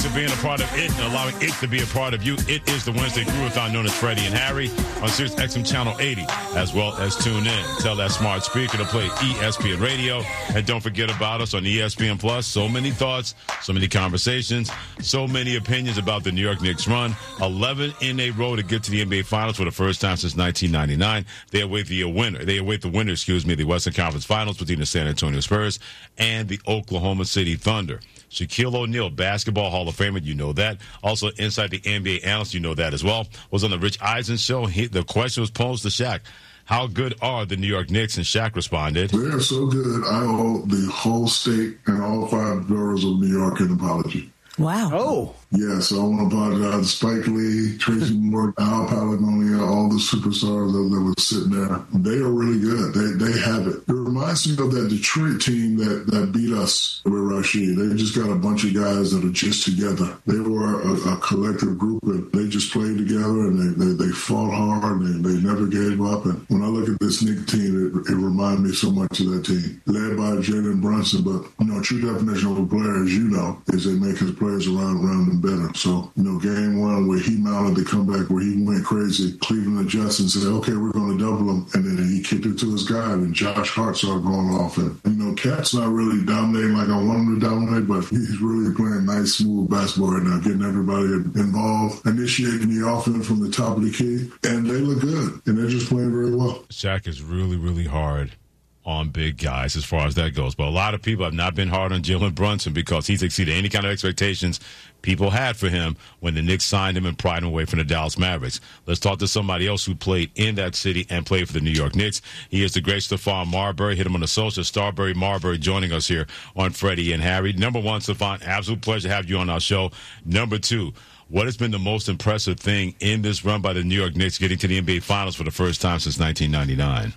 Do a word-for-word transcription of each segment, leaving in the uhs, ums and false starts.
To being a part of it and allowing it to be a part of you. It is the Wednesday Crew-a-thon known as Freddie and Harry on Sirius X M Channel eighty, as well as tune in. Tell that smart speaker to play E S P N Radio. And don't forget about us on E S P N Plus. So many thoughts, so many conversations, so many opinions about the New York Knicks run. eleven in a row to get to the N B A Finals for the first time since nineteen ninety-nine. They await the winner. They await the winner, excuse me, the Western Conference Finals between the San Antonio Spurs and the Oklahoma City Thunder. Shaquille O'Neal, basketball Hall of Famer, you know that. Also, inside the N B A analyst, you know that as well. Was on the Rich Eisen show. He, the question was posed to Shaq. How good are the New York Knicks? And Shaq responded, they're so good, I owe the whole state and all five boroughs of New York an apology. Wow. Oh. Yes, I want to apologize to Spike Lee, Tracy Moore, Al Palagonia, all the superstars that, that were sitting there. They are really good. They they have it. It reminds me of that Detroit team that, that beat us with Rashid. They just got a bunch of guys that are just together. They were a, a collective group, and they just played together, and they, they, they fought hard, and they, they never gave up. And when I look at this Knicks team, it, it reminds me so much of that team, led by Jalen Brunson. But, you know, true definition of a player, as you know, is they make his players around, around them better. So, you know, game one where he mounted the comeback where he went crazy, Cleveland adjusted and said, okay, we're going to double him. And then he kicked it to his guy, and Josh Hart started going off. And, you know, Cat's not really dominating like I want him to dominate, but he's really playing nice, smooth basketball right now, getting everybody involved, initiating the offense from the top of the key. And they look good, and they're just playing very well. Shaq is really, really hard on big guys as far as that goes. But a lot of people have not been hard on Jalen Brunson because he's exceeded any kind of expectations people had for him when the Knicks signed him and pried him away from the Dallas Mavericks. Let's talk to somebody else who played in that city and played for the New York Knicks. He is the great Stephon Marbury. Hit him on the social. Starbury Marbury joining us here on Freddie and Harry. Number one, Stephon, absolute pleasure to have you on our show. Number two, what has been the most impressive thing in this run by the New York Knicks getting to the N B A Finals for the first time since nineteen ninety-nine?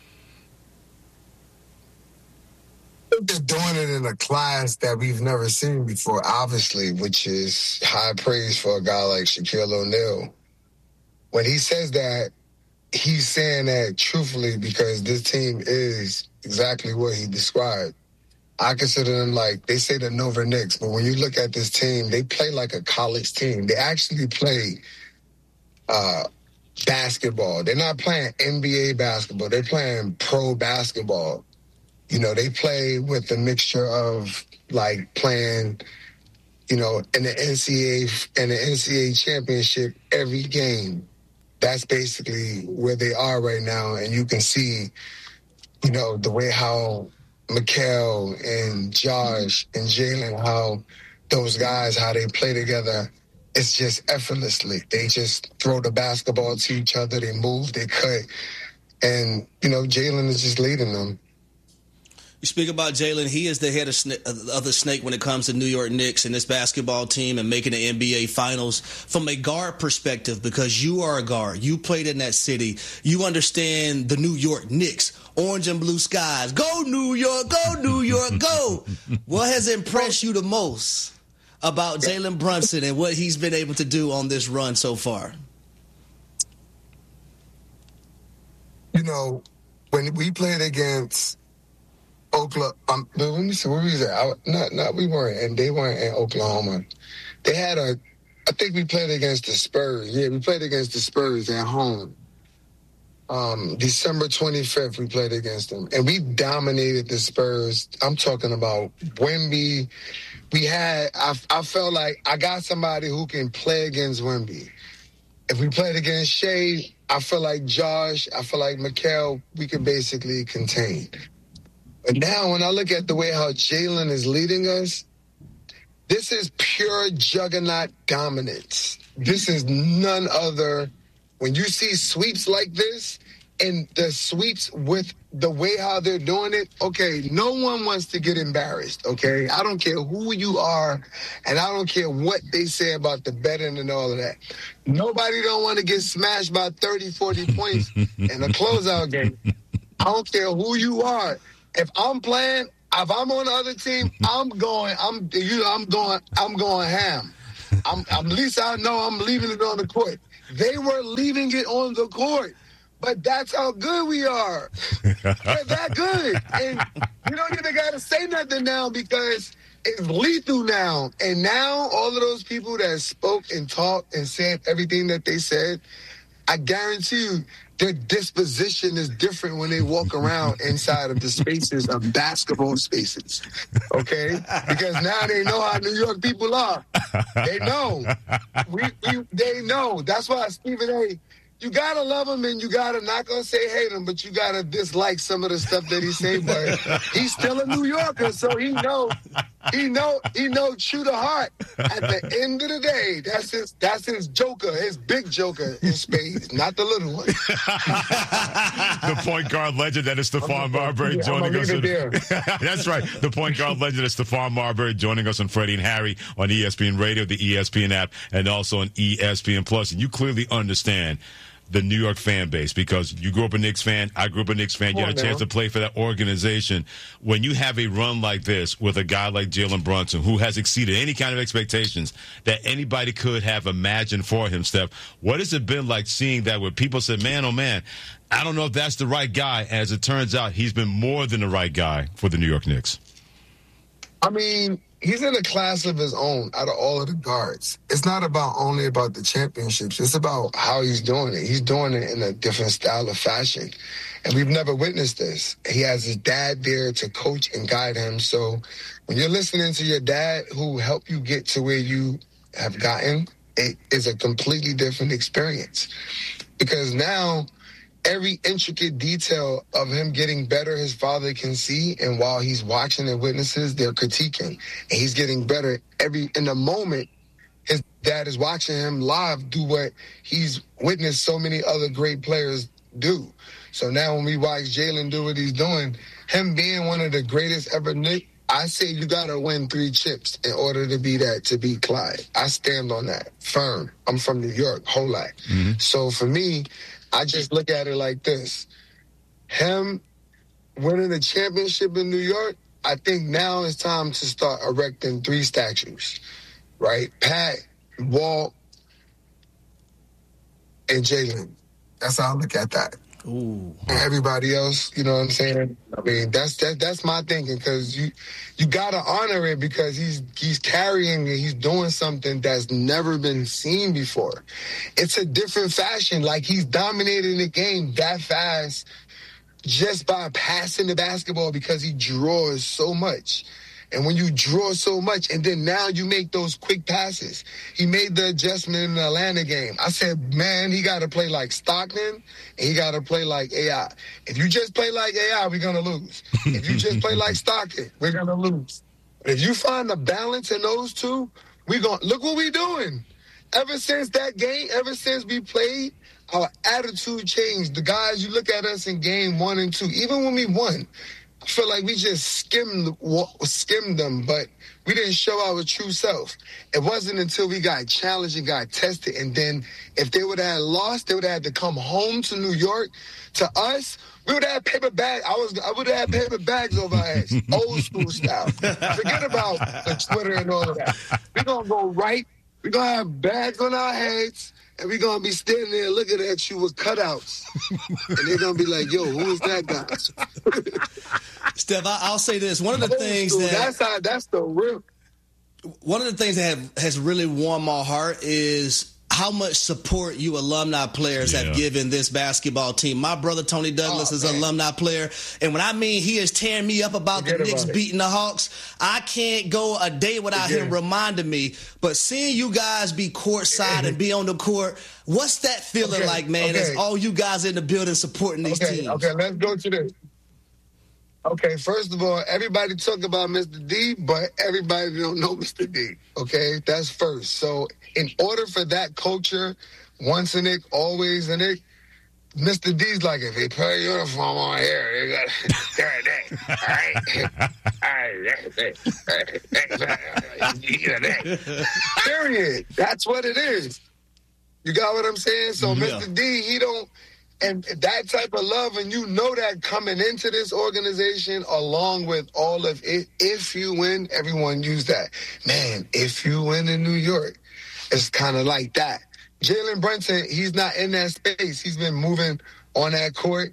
They're doing it in a class that we've never seen before, obviously, which is high praise for a guy like Shaquille O'Neal. When he says that, he's saying that truthfully because this team is exactly what he described. I consider them like, they say the Nova Knicks, but when you look at this team, they play like a college team. They actually play uh, basketball. They're not playing N B A basketball. They're playing pro basketball. You know, they play with a mixture of, like, playing, you know, in the N C double A and the N C double A championship every game. That's basically where they are right now. And you can see, you know, the way how Mikal and Josh and Jalen, how those guys, how they play together, it's just effortlessly. They just throw the basketball to each other. They move, they cut. And, you know, Jalen is just leading them. You speak about Jalen. He is the head of, sna- of the snake when it comes to New York Knicks and this basketball team and making the N B A Finals. From a guard perspective, because you are a guard, you played in that city, you understand the New York Knicks, orange and blue skies. Go New York, go New York, go. What has impressed you the most about Jalen Brunson and what he's been able to do on this run so far? You know, when we played against Oklahoma, um, let me see, where was that? I, not, not, we weren't, and they weren't in Oklahoma. They had a, I think we played against the Spurs. Yeah, we played against the Spurs at home. Um, December twenty-fifth, we played against them, and we dominated the Spurs. I'm talking about Wemby. We had, I, I felt like I got somebody who can play against Wemby. If we played against Shea, I feel like Josh, I feel like Mikal, we could basically contain. But now when I look at the way how Jalen is leading us, this is pure juggernaut dominance. This is none other. When you see sweeps like this, and the sweeps with the way how they're doing it, okay, no one wants to get embarrassed, okay? I don't care who you are, and I don't care what they say about the betting and all of that. Nobody don't want to get smashed by thirty, forty points in a closeout game. I don't care who you are. If I'm playing, if I'm on the other team, I'm going, I'm you know, I'm going, I'm going ham. I'm, I'm at least I know I'm leaving it on the court. They were leaving it on the court. But that's how good we are. We're that good. And you don't even got to say nothing now because is lethal now. And now all of those people that spoke and talked and said everything that they said, I guarantee you their disposition is different when they walk around inside of the spaces of basketball spaces. Okay? Because now they know how New York people are. They know. We, we they know. That's why Stephen A., you gotta love him and you gotta, not gonna say hate him, but you gotta dislike some of the stuff that he's saying. But he's still a New Yorker, so he know, he know, he know true to heart. At the end of the day, that's his, that's his joker, his big joker in spades, not the little one. The point guard legend that is Stephon Marbury yeah, joining us. In, that's right. The point guard legend is Stephon Marbury joining us on Freddie and Harry on E S P N Radio, the E S P N app, and also on E S P N Plus. And you clearly understand the New York fan base, because you grew up a Knicks fan. I grew up a Knicks fan. You had a chance to play for that organization. When you have a run like this with a guy like Jalen Brunson, who has exceeded any kind of expectations that anybody could have imagined for him, Steph, what has it been like seeing that where people said, man, oh, man, I don't know if that's the right guy. As it turns out, he's been more than the right guy for the New York Knicks. I mean, he's in a class of his own out of all of the guards. It's not about only about the championships. It's about how he's doing it. He's doing it in a different style of fashion. And we've never witnessed this. He has his dad there to coach and guide him. So when you're listening to your dad who helped you get to where you have gotten, it is a completely different experience. Because now every intricate detail of him getting better, his father can see, and while he's watching and witnesses, they're critiquing. And he's getting better every in the moment. His dad is watching him live do what he's witnessed so many other great players do. So now when we watch Jalen do what he's doing, him being one of the greatest ever Knicks, I say you got to win three chips in order to be that, to beat Clyde. I stand on that. Firm. I'm from New York, whole lot. Mm-hmm. So for me, I just look at it like this. Him winning the championship in New York, I think now it's time to start erecting three statues, right? Pat, Walt, and Jalen. That's how I look at that. Ooh. And everybody else, you know what I'm saying? I mean, that's that, that's my thinking, because you you gotta honor it, because he's he's carrying it, he's doing something that's never been seen before. It's a different fashion. Like, he's dominating the game that fast just by passing the basketball, because he draws so much. And when you draw so much, and then now you make those quick passes. He made the adjustment in the Atlanta game. I said, man, he got to play like Stockton, and he got to play like A I. If you just play like A I, we're going to lose. If you just play like Stockton, we're going to lose. But if you find the balance in those two, we're going to – look what we're doing. Ever since that game, ever since we played, our attitude changed. The guys, you look at us in game one and two, even when we won, I feel like we just skimmed skimmed them, but we didn't show our true self. It wasn't until we got challenged and got tested, and then if they would have lost, they would have had to come home to New York. To us, we would have had paper bags. I was, I would have had paper bags over our heads, old school style. Forget about the Twitter and all of that. We're gonna go right. We're gonna have bags on our heads. And we're going to be standing there looking at you with cutouts. And they're going to be like, yo, who is that guy? Steph, I, I'll say this. One of the things that... That's, how, that's the real... One of the things that have, has really warmed my heart is how much support you alumni players yeah. have given this basketball team. My brother Tony Douglas oh, is an alumni player, and when I mean he is tearing me up about Forget the Knicks about beating the Hawks, I can't go a day without Forget him reminding me. But seeing you guys be courtside and be on the court, what's that feeling okay, like, man? Okay. As all you guys in the building supporting these okay, teams. Okay, let's go to this. Okay, first of all, everybody talk about Mister D, but everybody don't know Mister D. Okay, that's first. So in order for that culture, once a Knick, always a Knick, Mister D's like, if they put a uniform on here, they got they're that. All right, all right, period. That's what it is. You got what I'm saying? So yeah. Mister D, he don't. And that type of love, and you know that coming into this organization, along with all of it, if you win, everyone use that. Man, if you win in New York, it's kind of like that. Jalen Brunson, he's not in that space. He's been moving on that court.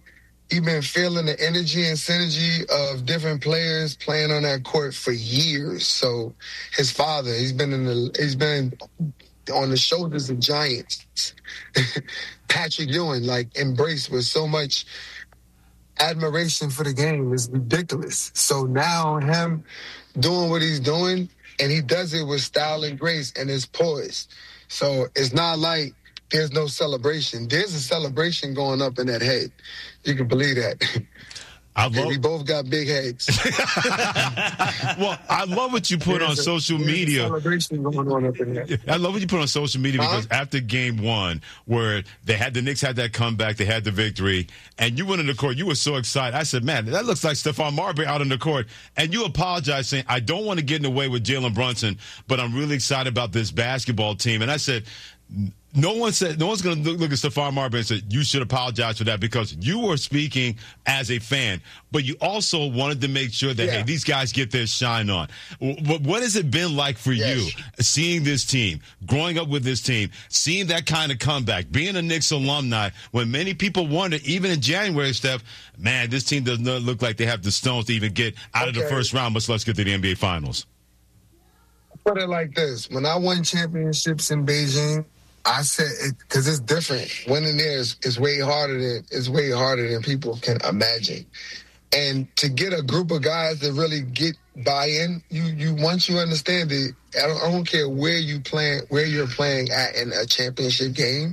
He's been feeling the energy and synergy of different players playing on that court for years. So his father, he's been in the, he's been on the shoulders of giants. Patrick Ewing, like, embraced with so much admiration for the game is ridiculous. So now him doing what he's doing, and he does it with style and grace and his poise. So it's not like there's no celebration. There's a celebration going up in that head. You can believe that. I love- we both got big heads. Well, I love what you put there's on a, social media. Celebration going on up in there. I love what you put on social media because huh? after game one, where they had the Knicks had that comeback, they had the victory, and you went on the court, you were so excited. I said, man, that looks like Stephon Marbury out on the court. And you apologized saying, I don't want to get in the way with Jalen Brunson, but I'm really excited about this basketball team. And I said, No one said. No one's going to look, look at Stephon Marbury and say, you should apologize for that because you were speaking as a fan, but you also wanted to make sure that, yeah. hey, these guys get their shine on. What, what has it been like for yes. you seeing this team, growing up with this team, seeing that kind of comeback, being a Knicks alumni when many people wonder, even in January, Steph, man, this team does not look like they have the stones to even get out okay. of the first round, but let's get to the N B A Finals. Put it like this. When I won championships in Beijing, I said, because it, it's different. Winning there is, is way harder than it's way harder than people can imagine. And to get a group of guys that really get buy-in, you you once you understand it, I don't, I don't care where you playing, where you're playing at in a championship game,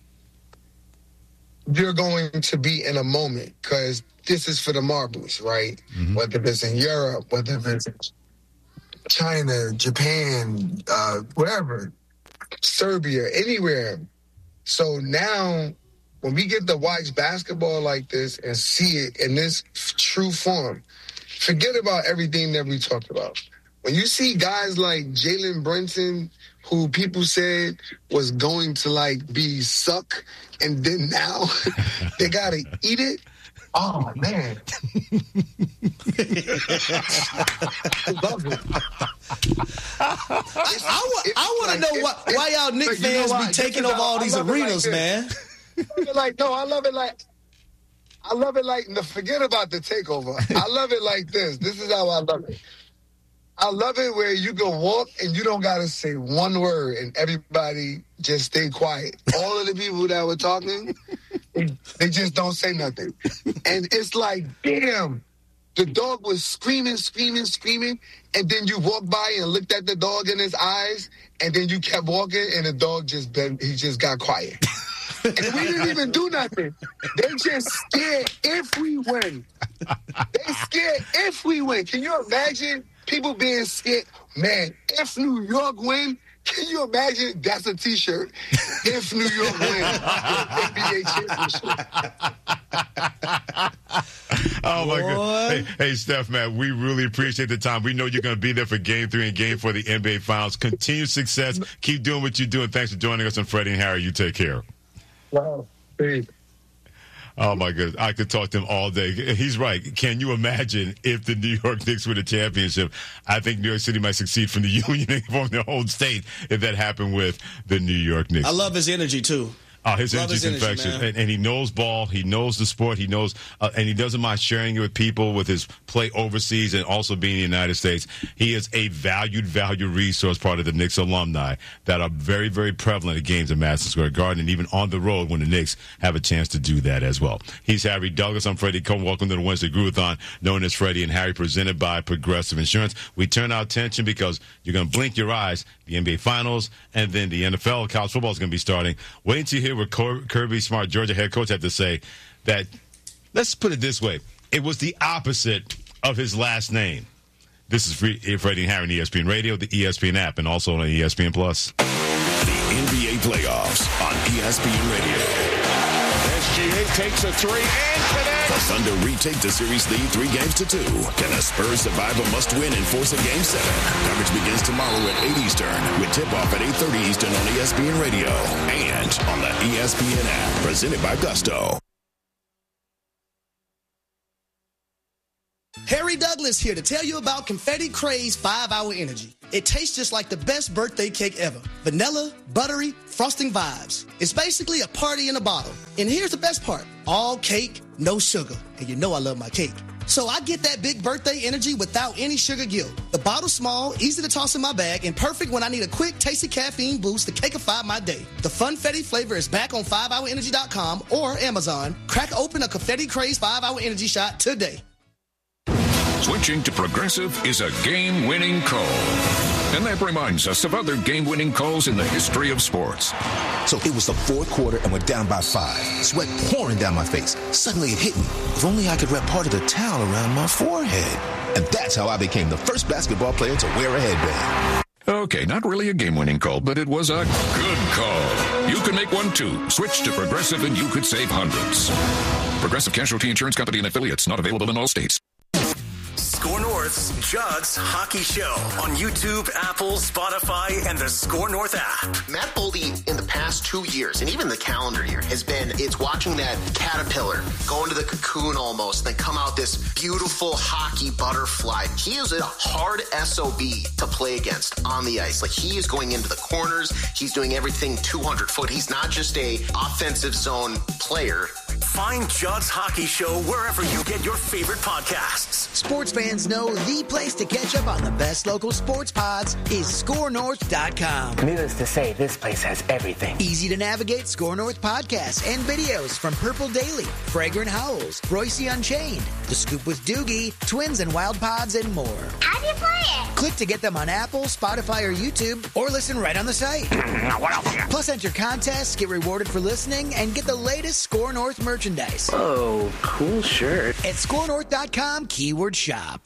you're going to be in a moment because this is for the marbles, right? Mm-hmm. Whether it's in Europe, whether it's in China, Japan, uh, wherever. Serbia, anywhere. So now when we get to watch basketball like this and see it in this true form, forget about everything that we talked about. When you see guys like Jalen Brunson, who people said was going to like be suck, and then now they got to eat it. Oh, man. I love it. I, I, I want to know why, why y'all Knicks fans be taking over all these arenas, man. Like, no, I love it like, I love it like, no, forget about the takeover. I love it like this. This is how I love it. I love it where you can walk and you don't got to say one word and everybody just stay quiet. All of the people that were talking, they just don't say nothing. And it's like, damn, the dog was screaming, screaming, screaming, and then you walked by and looked at the dog in his eyes, and then you kept walking, and the dog just been, he just got quiet. And we didn't even do nothing. They just scared if we win. They scared if we win. Can you imagine people being scared? Man, if New York win, can you imagine? That's a T-shirt. If New York win the N B A championship. Oh, my God. Hey, hey, Steph, man, we really appreciate the time. We know you're going to be there for Game three and Game four of the N B A Finals. Continued success. Keep doing what you're doing. Thanks for joining us on Freddie and Harry. You take care. Wow, babe. Oh, my goodness. I could talk to him all day. He's right. Can you imagine if the New York Knicks win a championship? I think New York City might succeed from the union and from their own state if that happened with the New York Knicks. I love his energy, too. Oh, his energy's infectious, and, and he knows ball. He knows the sport. He knows, uh, and he doesn't mind sharing it with people with his play overseas and also being in the United States. He is a valued, valued resource, part of the Knicks alumni that are very, very prevalent at games at Madison Square Garden and even on the road when the Knicks have a chance to do that as well. He's Harry Douglas. I'm Freddie Coleman. Welcome to the Wednesday Groovathon, known as Freddie and Harry, presented by Progressive Insurance. We turn our attention because you're going to blink your eyes. The N B A Finals and then the N F L, college football is going to be starting. Wait until you hear what Kirby Smart, Georgia head coach, had to say that, let's put it this way, it was the opposite of his last name. This is Freddie and Harry on E S P N Radio, the E S P N app, and also on E S P N Plus. The N B A playoffs on E S P N Radio. S G A takes a three and connects. The Thunder retake the series lead three games to two. Can the Spurs survive a must-win and force a game seven? Coverage begins tomorrow at eight Eastern with tip-off at eight thirty Eastern on E S P N Radio and on the E S P N app. Presented by Gusto. Harry Douglas here to tell you about Confetti Craze five hour Energy. It tastes just like the best birthday cake ever. Vanilla, buttery, frosting vibes. It's basically a party in a bottle. And here's the best part. all cake, no sugar. And you know I love my cake. So I get that big birthday energy without any sugar guilt. The bottle's small, easy to toss in my bag, and perfect when I need a quick, tasty caffeine boost to cakeify my day. The Funfetti flavor is back on five hour energy dot com or Amazon. Crack open a Confetti Craze five hour Energy shot today. Switching to Progressive is a game-winning call. And that reminds us of other game-winning calls in the history of sports. So it was the fourth quarter and we're down by five. Sweat pouring down my face. Suddenly it hit me. If only I could wrap part of the towel around my forehead. And that's how I became the first basketball player to wear a headband. Okay, not really a game-winning call, but it was a good call. You can make one too. Switch to Progressive and you could save hundreds. Progressive Casualty Insurance Company and affiliates, not available in all states. Score North's Judd's Hockey Show on YouTube, Apple, Spotify, and the Score North app. Matt Boldy in the past two years, and even the calendar year, has been, it's watching that caterpillar go into the cocoon almost, then come out this beautiful hockey butterfly. He is a hard S O B to play against on the ice. Like, he is going into the corners. He's doing everything two hundred foot. He's not just a offensive zone player. Find Judd's Hockey Show wherever you get your favorite podcasts. Sports fans know the place to catch up on the best local sports pods is score north dot com. Needless to say, this place has everything. Easy to navigate Score North podcasts and videos from Purple Daily, Fragrant Howls, Royce Unchained, The Scoop with Doogie, Twins and Wild Pods, and more. How do you play it? Click to get them on Apple, Spotify, or YouTube, or listen right on the site. What else? Plus, enter contests, get rewarded for listening, and get the latest Score North merchandise. Oh, cool shirt. At score north dot com, keyword shop.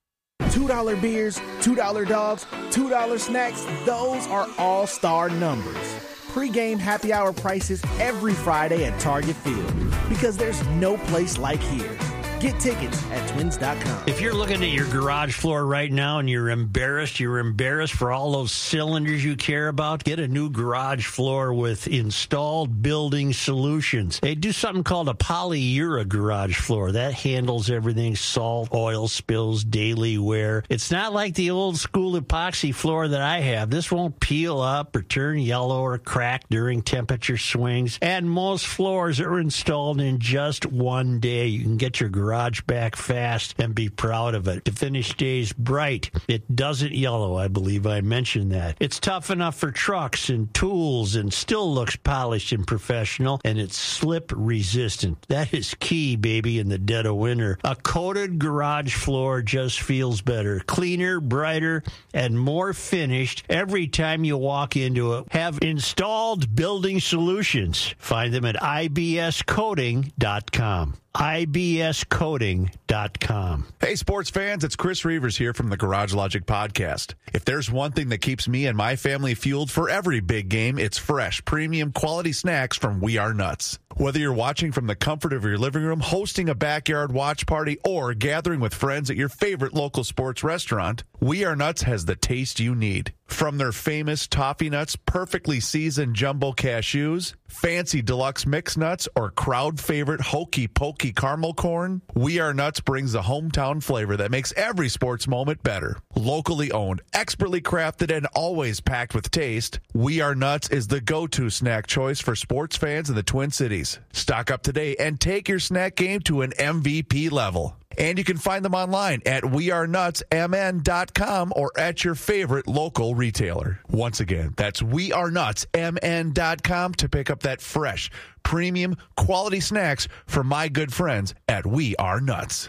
two dollar beers, two dollar dogs, two dollar snacks, those are all-star numbers. Pre-game happy hour prices every Friday at Target Field, because there's no place like here. Get tickets at twins dot com. If you're looking at your garage floor right now and you're embarrassed, you're embarrassed for all those cylinders you care about, get a new garage floor with Installed Building Solutions. They do something called a polyura garage floor. That handles everything, salt, oil spills, daily wear. It's not like the old school epoxy floor that I have. This won't peel up or turn yellow or crack during temperature swings. And most floors are installed in just one day. You can get your garage garage back fast and be proud of it. The finish stays bright. It doesn't yellow. I believe I mentioned that. It's tough enough for trucks and tools and still looks polished and professional, and it's slip resistant. That is key, baby, in the dead of winter. A coated garage floor just feels better, cleaner, brighter, and more finished every time you walk into it. Have Installed Building Solutions. Find them at I B S coating dot com. I B S coating dot com. Hey, sports fans, it's Chris Reavers here from the Garage Logic Podcast. If there's one thing that keeps me and my family fueled for every big game, it's fresh, premium, quality snacks from We Are Nuts. Whether you're watching from the comfort of your living room, hosting a backyard watch party, or gathering with friends at your favorite local sports restaurant, We Are Nuts has the taste you need. From their famous toffee nuts, perfectly seasoned jumbo cashews, fancy deluxe mixed nuts, or crowd favorite hokey pokey caramel corn, We Are Nuts brings the hometown flavor that makes every sports moment better. Locally owned, expertly crafted, and always packed with taste, We Are Nuts is the go-to snack choice for sports fans in the Twin Cities. Stock up today and take your snack game to an M V P level. And you can find them online at we are nuts m n dot com or at your favorite local retailer. Once again, that's we are nuts m n dot com to pick up that fresh, premium, quality snacks from my good friends at We Are Nuts.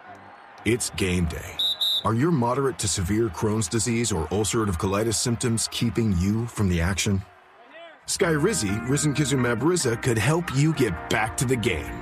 It's game day. Are your moderate to severe Crohn's disease or ulcerative colitis symptoms keeping you from the action? Skyrizi, risankizumab Riza, could help you get back to the game.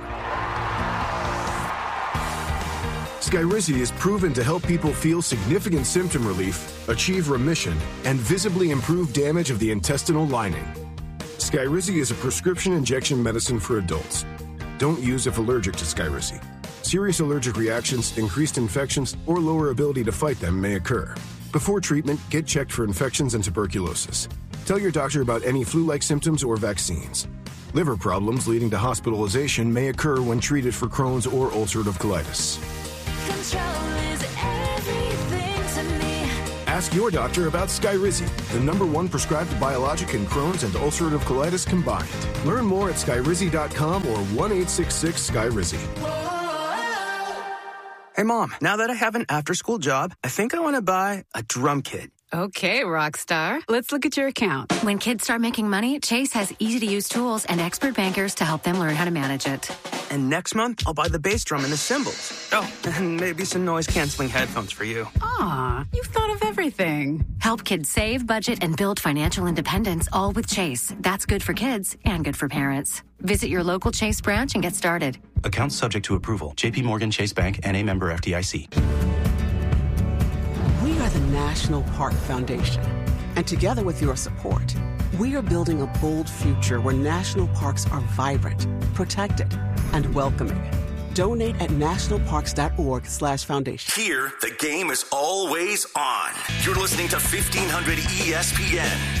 Skyrizi is proven to help people feel significant symptom relief, achieve remission, and visibly improve damage of the intestinal lining. Skyrizi is a prescription injection medicine for adults. Don't use if allergic to Skyrizi. Serious allergic reactions, increased infections, or lower ability to fight them may occur. Before treatment, get checked for infections and tuberculosis. Tell your doctor about any flu-like symptoms or vaccines. Liver problems leading to hospitalization may occur when treated for Crohn's or ulcerative colitis. Ask your doctor about Skyrizi, the number one prescribed biologic in Crohn's and ulcerative colitis combined. Learn more at skyrizi dot com or one eight six six Skyrizi. Hey, Mom, now that I have an after-school job, I think I want to buy a drum kit. Okay, Rockstar. Let's look at your account. When kids start making money, Chase has easy-to-use tools and expert bankers to help them learn how to manage it. And next month, I'll buy the bass drum and the cymbals. Oh, and maybe some noise-canceling headphones for you. Aw, you've thought of everything. Help kids save, budget, and build financial independence, all with Chase. That's good for kids and good for parents. Visit your local Chase branch and get started. Accounts subject to approval. J P Morgan Chase Bank, N A member F D I C. We are the National Park Foundation, and together with your support, we are building a bold future where national parks are vibrant, protected, and welcoming. Donate at nationalparks.org slash foundation. Here, the game is always on. You're listening to fifteen hundred E S P N.